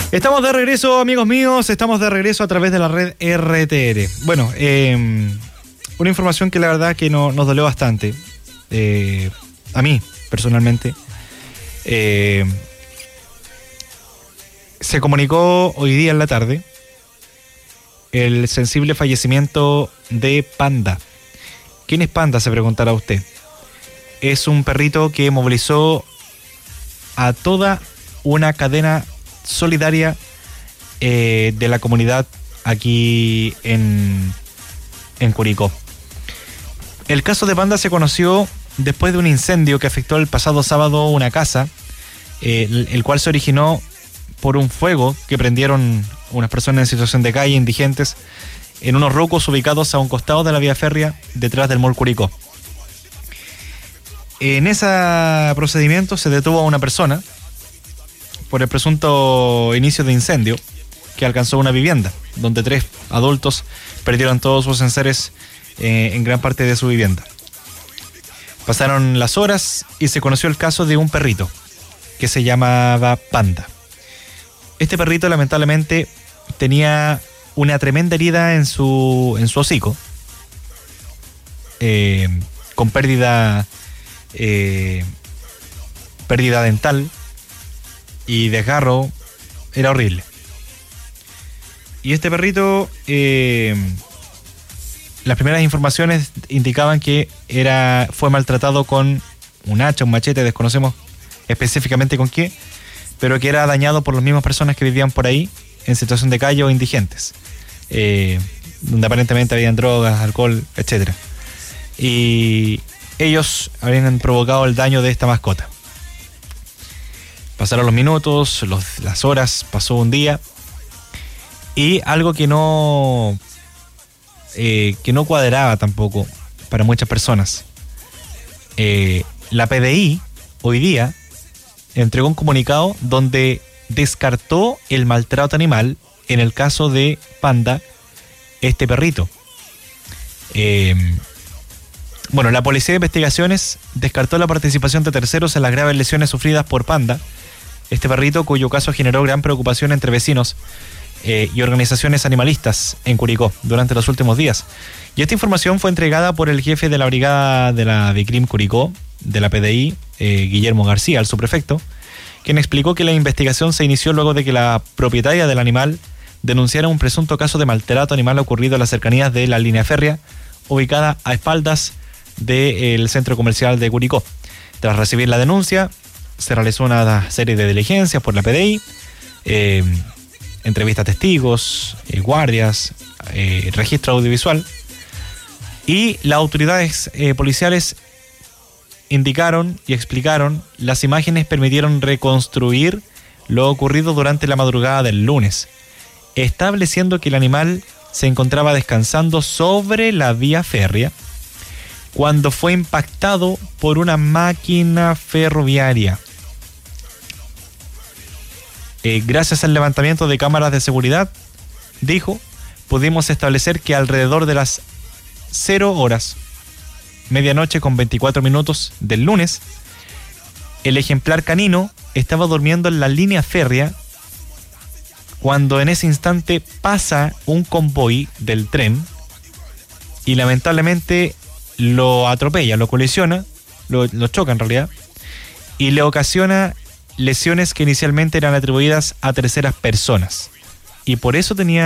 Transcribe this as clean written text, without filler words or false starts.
Estamos de regreso, amigos míos, estamos de regreso a través de la red RTR. Bueno, una información que la verdad que nos dolió bastante, a mí personalmente. Se comunicó hoy día en la tarde el sensible fallecimiento de Panda. ¿Quién es Panda?, se preguntará usted. Es un perrito que movilizó a toda una cadena solidaria de la comunidad aquí en Curicó. El caso de Panda se conoció después de un incendio que afectó el pasado sábado una casa, el cual se originó por un fuego que prendieron unas personas en situación de calle, indigentes, en unos rucos ubicados a un costado de la vía férrea detrás del Mall Curicó. En ese procedimiento se detuvo a una persona por el presunto inicio de incendio que alcanzó una vivienda, donde 3 adultos perdieron todos sus enseres en gran parte de su vivienda. Pasaron las horas y se conoció el caso de un perrito que se llamaba Panda. Este perrito lamentablemente tenía una tremenda herida en su hocico, con pérdida dental y desgarro. Era horrible. Y este perrito, las primeras informaciones indicaban que fue maltratado con un hacha, un machete, desconocemos específicamente con qué, pero que era dañado por las mismas personas que vivían por ahí en situación de calle o indigentes, donde aparentemente habían drogas, alcohol, etc. Y ellos habían provocado el daño de esta mascota. Pasaron los minutos, las horas, pasó un día, y algo que no cuadraba tampoco para muchas personas. La PDI hoy día entregó un comunicado donde descartó el maltrato animal en el caso de Panda, este perrito. Bueno, la Policía de Investigaciones descartó la participación de terceros en las graves lesiones sufridas por Panda, este perrito cuyo caso generó gran preocupación entre vecinos y organizaciones animalistas en Curicó durante los últimos días. Y esta información fue entregada por el jefe de la brigada de la Vicrim Curicó, de la PDI, Guillermo García, al subprefecto, quien explicó que la investigación se inició luego de que la propietaria del animal denunciara un presunto caso de maltrato animal ocurrido en las cercanías de la línea férrea, ubicada a espaldas del centro comercial de Curicó. Tras recibir la denuncia, se realizó una serie de diligencias por la PDI, entrevista a testigos, guardias, registro audiovisual, y las autoridades policiales indicaron y explicaron, las imágenes permitieron reconstruir lo ocurrido durante la madrugada del lunes, estableciendo que el animal se encontraba descansando sobre la vía férrea cuando fue impactado por una máquina ferroviaria. Gracias al levantamiento de cámaras de seguridad, dijo, pudimos establecer que alrededor de las 0 horas, medianoche con 24 minutos del lunes, el ejemplar canino estaba durmiendo en la línea férrea cuando en ese instante pasa un convoy del tren y lamentablemente lo atropella, lo colisiona, lo choca en realidad, y le ocasiona lesiones que inicialmente eran atribuidas a terceras personas. Y por eso tenía